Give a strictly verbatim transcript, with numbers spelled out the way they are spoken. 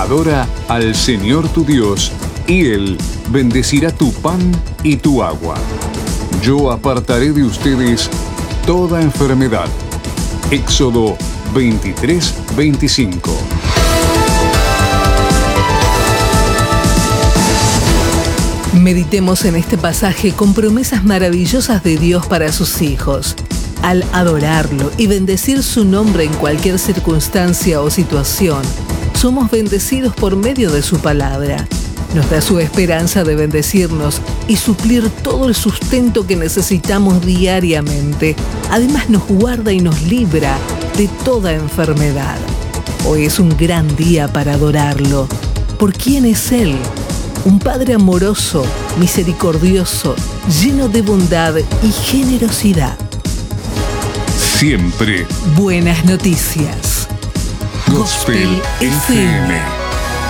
Adora al Señor tu Dios, y Él bendecirá tu pan y tu agua. Yo apartaré de ustedes toda enfermedad. Éxodo veintitrés, veinticinco. Meditemos en este pasaje con promesas maravillosas de Dios para sus hijos. Al adorarlo y bendecir su nombre en cualquier circunstancia o situación, somos bendecidos por medio de su palabra. Nos da su esperanza de bendecirnos y suplir todo el sustento que necesitamos diariamente. Además, nos guarda y nos libra de toda enfermedad. Hoy es un gran día para adorarlo. ¿Por quién es Él? Un Padre amoroso, misericordioso, lleno de bondad y generosidad. Siempre buenas noticias. Gospel F M.